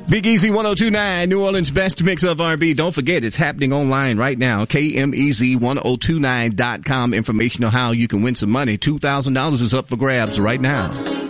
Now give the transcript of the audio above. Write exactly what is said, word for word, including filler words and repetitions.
Big Easy one oh two point nine, New Orleans' best mix of R and B. Don't forget, it's happening online right now. K M E Z ten twenty-nine dot com. Information on how you can win some money. two thousand dollars is up for grabs right now.